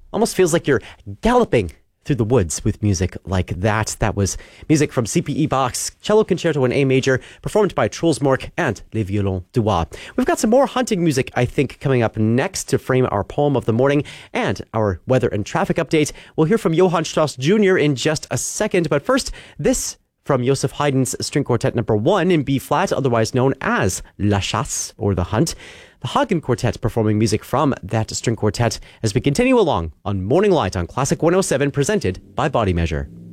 Almost feels like you're galloping through the woods with music like that. That was music from CPE Bach's Cello Concerto in A Major, performed by Troelsmork and Les Violons du Bois. We've got some more hunting music, I think, coming up next to frame our poem of the morning and our weather and traffic update. We'll hear from Johann Strauss Jr. in just a second, but first, this from Joseph Haydn's String Quartet No. 1 in B-flat, otherwise known as La Chasse, or The Hunt. The Hagen Quartet performing music from that string quartet as we continue along on Morning Light on Classic 107, presented by Body Measure.